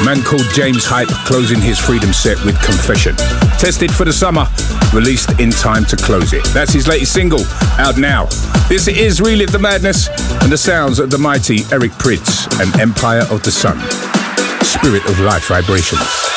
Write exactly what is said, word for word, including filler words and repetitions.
Man called James Hype closing his Freedom set with Confession. Tested for the summer, released in time to close it. That's his latest single, out now. This is Relive the Madness and the sounds of the mighty Eric Prydz and Empire of the Sun. Spirit of Life Vibrations.